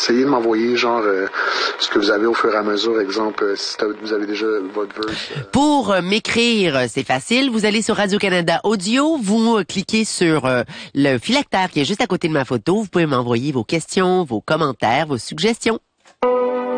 essayez de m'envoyer genre ce que vous avez au fur et à mesure, exemple, si vous avez déjà votre verse. Pour m'écrire, c'est facile. Vous allez sur Radio-Canada Audio, vous cliquez sur le phylactère qui est juste à côté de ma photo. Vous pouvez m'envoyer vos questions, vos commentaires, vos suggestions.